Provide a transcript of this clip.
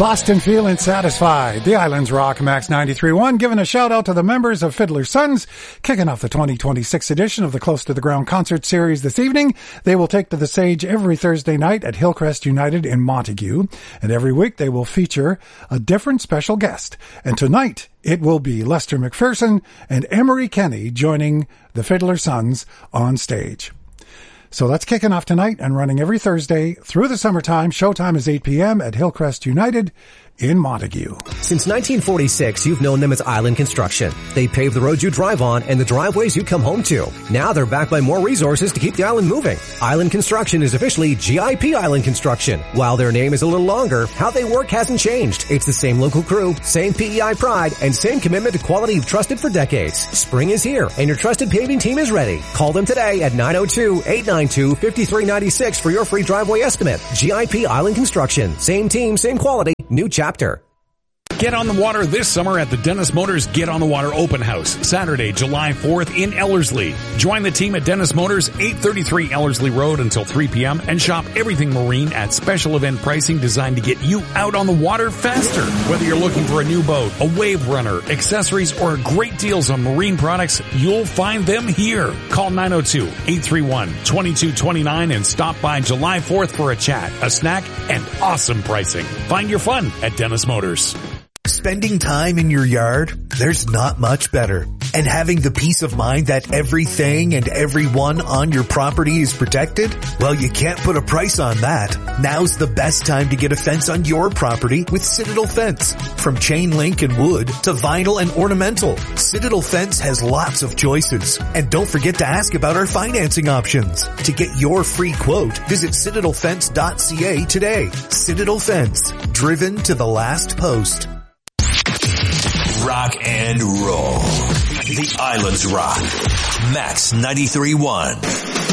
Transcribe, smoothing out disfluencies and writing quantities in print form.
Boston feeling satisfied. The Islands rock Max 93.1, giving a shout out to the members of Fiddler's Sons, kicking off the 2026 edition of the Close to the Ground concert series this evening. They will take to the stage every Thursday night at Hillcrest United in Montague, and every week they will feature a different special guest. And tonight it will be Lester McPherson and Emery Kenny joining the Fiddler's Sons on stage. So that's kicking off tonight and running every Thursday through the summertime. Showtime is 8 p.m. at Hillcrest United in Montague. Since 1946, you've known them as Island Construction. They pave the roads you drive on and the driveways you come home to. Now they're backed by more resources to keep the island moving. Island Construction is officially GIP Island Construction. While their name is a little longer, how they work hasn't changed. It's the same local crew, same PEI pride, and same commitment to quality you've trusted for decades. Spring is here, and your trusted paving team is ready. Call them today at 902-892-5396 for your free driveway estimate. GIP Island Construction. Same team, same quality. New chapter. Get on the water this summer at the Dennis Motors Get on the Water Open House, Saturday, July 4th in Ellerslie. Join the team at Dennis Motors, 833 Ellerslie Road until 3 p.m. and shop everything marine at special event pricing designed to get you out on the water faster. Whether you're looking for a new boat, a wave runner, accessories, or great deals on marine products, you'll find them here. Call 902-831-2229 and stop by July 4th for a chat, a snack, and awesome pricing. Find your fun at Dennis Motors. Spending time in your yard? There's not much better. And having the peace of mind that everything and everyone on your property is protected? Well, you can't put a price on that. Now's the best time to get a fence on your property with Citadel Fence. From chain link and wood to vinyl and ornamental, Citadel Fence has lots of choices. And don't forget to ask about our financing options. To get your free quote, visit citadelfence.ca today. Citadel Fence, driven to the last post. Rock and roll. The Islands rock. Max 93.1.